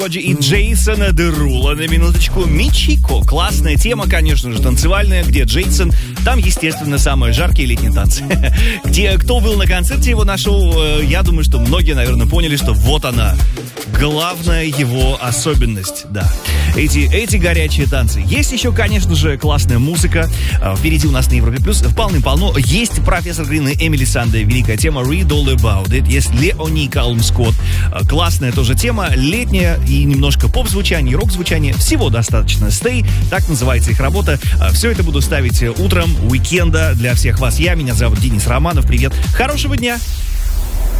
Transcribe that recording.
И Джейсона Дерула, на минуточку, Мичико. Классная тема, конечно же, танцевальная, где Джейсон, там, естественно, самые жаркие летние танцы. Где, кто был на концерте его нашел, я думаю, что многие, наверное, поняли, что вот она, главная его особенность, да. Эти горячие танцы. Есть еще, конечно же, классная музыка. Впереди у нас на Европе Плюс полным-полно. Есть профессор Грин и Эмили Сандэ, великая тема Read All About It. Есть Леони Калум Скотт. Классная тоже тема, летняя и немножко поп-звучание, рок-звучание. Всего достаточно. Stay, так называется их работа. Все это буду ставить утром уикенда для всех вас. Меня зовут Денис Романов. Привет. Хорошего дня.